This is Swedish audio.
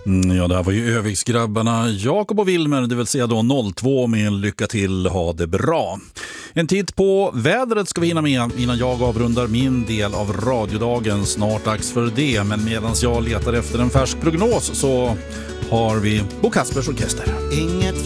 Ja, det här var ju Öviksgrabbarna Jakob och Wilmer, det vill säga då 02 med lycka till, ha det bra. En titt på vädret ska vi hinna med innan jag avrundar min del av radiodagen. Snart dags för det, men medan jag letar efter en färsk prognos så har vi Bo Kaspers Orkester. Inget